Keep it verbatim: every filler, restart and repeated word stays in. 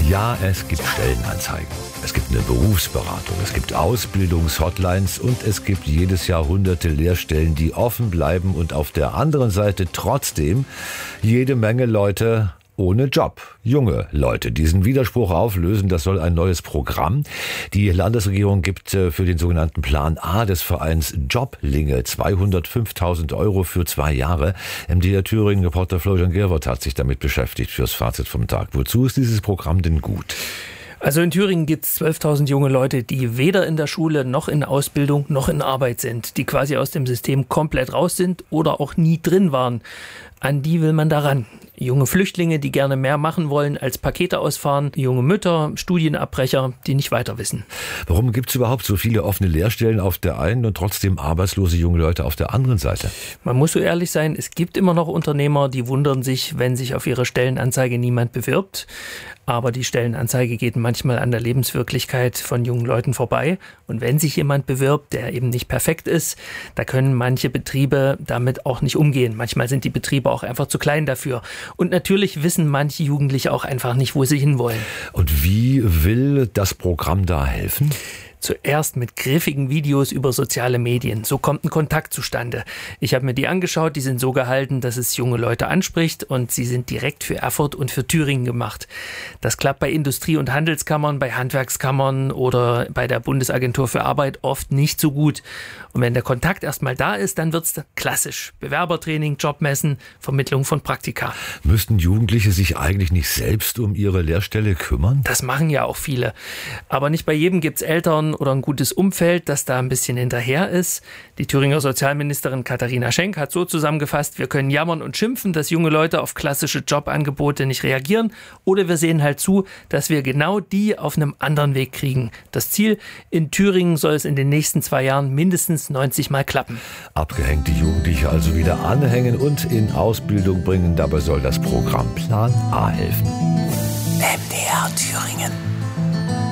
Ja, es gibt Stellenanzeigen. Es gibt eine Berufsberatung, es gibt Ausbildungshotlines und es gibt jedes Jahr hunderte Lehrstellen, die offen bleiben und auf der anderen Seite trotzdem jede Menge Leute ohne Job. Junge Leute. Diesen Widerspruch auflösen, das soll ein neues Programm. Die Landesregierung gibt für den sogenannten Plan A des Vereins Joblinge zweihundertfünftausend Euro für zwei Jahre. M D R Thüringen-Reporter Florian Gerwert hat sich damit beschäftigt fürs Fazit vom Tag. Wozu ist dieses Programm denn gut? Also in Thüringen gibt es zwölftausend junge Leute, die weder in der Schule noch in Ausbildung noch in Arbeit sind, die quasi aus dem System komplett raus sind oder auch nie drin waren. An die will man daran. Junge Flüchtlinge, die gerne mehr machen wollen als Pakete ausfahren, junge Mütter, Studienabbrecher, die nicht weiter wissen. Warum gibt es überhaupt so viele offene Lehrstellen auf der einen und trotzdem arbeitslose junge Leute auf der anderen Seite? Man muss so ehrlich sein, es gibt immer noch Unternehmer, die wundern sich, wenn sich auf ihre Stellenanzeige niemand bewirbt. Aber die Stellenanzeige geht manchmal an der Lebenswirklichkeit von jungen Leuten vorbei. Und wenn sich jemand bewirbt, der eben nicht perfekt ist, da können manche Betriebe damit auch nicht umgehen. Manchmal sind die Betriebe auch einfach zu klein dafür. Und natürlich wissen manche Jugendliche auch einfach nicht, wo sie hinwollen. Und wie will das Programm da helfen? Zuerst mit griffigen Videos über soziale Medien. So kommt ein Kontakt zustande. Ich habe mir die angeschaut, die sind so gehalten, dass es junge Leute anspricht und sie sind direkt für Erfurt und für Thüringen gemacht. Das klappt bei Industrie- und Handelskammern, bei Handwerkskammern oder bei der Bundesagentur für Arbeit oft nicht so gut. Und wenn der Kontakt erstmal da ist, dann wird's klassisch. Bewerbertraining, Jobmessen, Vermittlung von Praktika. Müssten Jugendliche sich eigentlich nicht selbst um ihre Lehrstelle kümmern? Das machen ja auch viele. Aber nicht bei jedem gibt's Eltern oder ein gutes Umfeld, das da ein bisschen hinterher ist. Die Thüringer Sozialministerin Katharina Schenk hat so zusammengefasst: Wir können jammern und schimpfen, dass junge Leute auf klassische Jobangebote nicht reagieren, oder wir sehen halt zu, dass wir genau die auf einem anderen Weg kriegen. Das Ziel: In Thüringen soll es in den nächsten zwei Jahren mindestens neunzig Mal klappen. Abgehängte Jugendliche also wieder anhängen und in Ausbildung bringen. Dabei soll das Programm Plan A helfen. M D R Thüringen.